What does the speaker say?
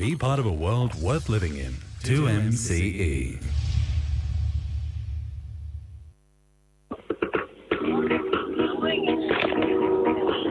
Be part of a world worth living in. 2MCE.